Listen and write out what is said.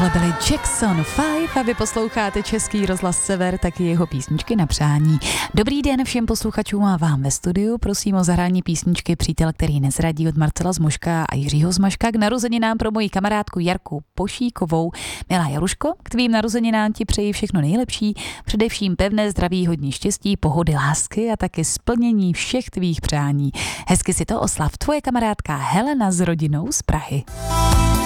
Tohle byly Jackson 5 a vy posloucháte Český rozhlas Sever, taky jeho písničky na přání. Dobrý den všem posluchačům a vám ve studiu. Prosím o zahrání písničky Přítel, který nezradí od Marcela Zmoška a Jiřího Zmaška k narozeninám pro moji kamarádku Jarku Pošíkovou. Milá Jaruško, k tvým narozeninám ti přeji všechno nejlepší, především pevné zdraví, hodně štěstí, pohody, lásky a taky splnění všech tvých přání. Hezky si to oslav tvoje kamarádka Helena s rodinou z Prahy.